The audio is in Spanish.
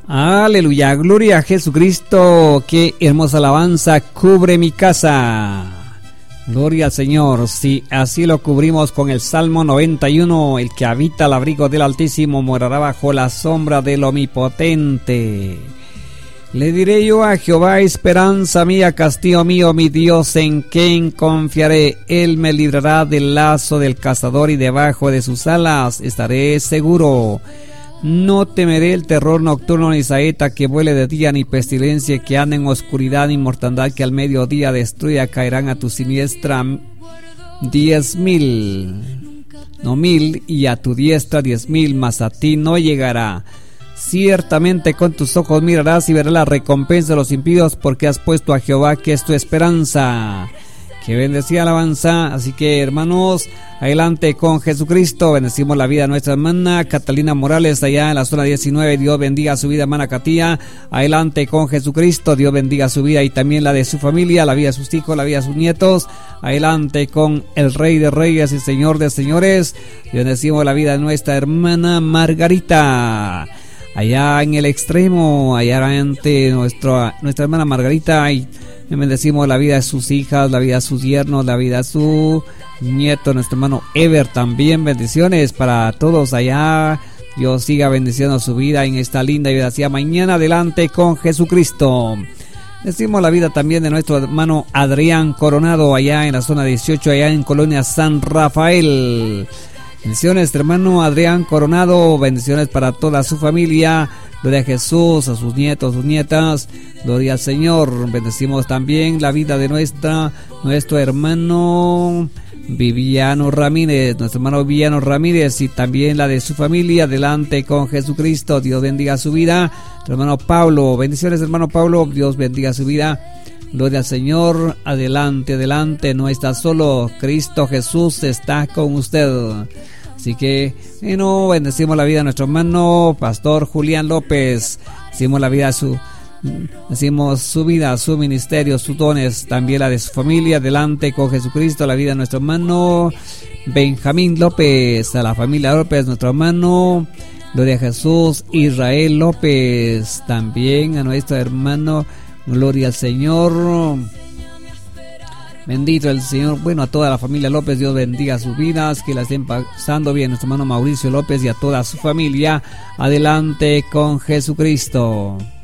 Aleluya, gloria a Jesucristo, qué hermosa alabanza cubre mi casa. Gloria al Señor, si así lo cubrimos con el Salmo 91, el que habita al abrigo del Altísimo morará bajo la sombra del Omnipotente. Le diré yo a Jehová, esperanza mía, castillo mío, mi Dios, en quien confiaré. Él me librará del lazo del cazador y debajo de sus alas estaré seguro. No temeré el terror nocturno, ni saeta que vuele de día, ni pestilencia que ande en oscuridad, ni mortandad que al mediodía destruya. Caerán a tu siniestra 10,000, no 1,000, y a tu diestra 10,000, mas a ti no llegará. Ciertamente con tus ojos mirarás y verás la recompensa de los impíos, porque has puesto a Jehová, que es tu esperanza. Que bendecida alabanza. Así que, hermanos, adelante con Jesucristo. Bendecimos la vida de nuestra hermana Catalina Morales allá en la zona 19. Dios bendiga su vida, hermana Katia. Adelante con Jesucristo. Dios bendiga su vida y también la de su familia, la vida de sus hijos, la vida de sus nietos. Adelante con el Rey de Reyes y Señor de Señores. Bendecimos la vida de nuestra hermana Margarita allá en el extremo, allá ante nuestra hermana Margarita. Y bendecimos la vida de sus hijas, la vida de sus yernos, la vida de su nieto, nuestro hermano Ever también. Bendiciones para todos allá. Dios siga bendiciendo su vida en esta linda vida. Hacia mañana, adelante con Jesucristo. Decimos la vida también de nuestro hermano Adrián Coronado allá en la zona 18, allá en Colonia San Rafael. Bendiciones, hermano Adrián Coronado. Bendiciones para toda su familia. Gloria a Jesús, a sus nietos, sus nietas. Gloria al Señor. Bendecimos también la vida de nuestro hermano Viviano Ramírez, nuestro hermano Viviano Ramírez, y también la de su familia. Adelante con Jesucristo. Dios bendiga su vida. Nuestro hermano Pablo. Bendiciones, hermano Pablo. Dios bendiga su vida. Gloria al Señor. Adelante, adelante. No está solo. Cristo Jesús está con usted. Así que, bueno, bendecimos la vida de nuestro hermano Pastor Julián López. Decimos la vida decimos su vida, su ministerio, sus dones, también la de su familia. Adelante con Jesucristo. La vida de nuestro hermano Benjamín López, a la familia López, nuestro hermano, gloria a Jesús, Israel López, también a nuestro hermano, gloria al Señor. Bendito el Señor. Bueno, a toda la familia López, Dios bendiga sus vidas, que la estén pasando bien. Nuestro hermano Mauricio López y a toda su familia. Adelante con Jesucristo.